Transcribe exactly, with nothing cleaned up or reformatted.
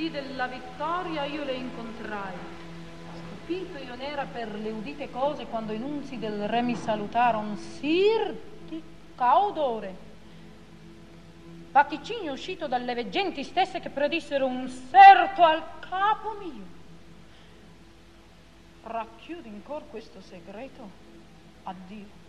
dì della vittoria io le incontrai. Stupito io n'era per le udite cose quando i nunzi del re mi salutaron. Sir, di caudore! Vaticigno uscito dalle veggenti stesse che predissero un serto al capo mio. Racchiudo in cor questo segreto, addio.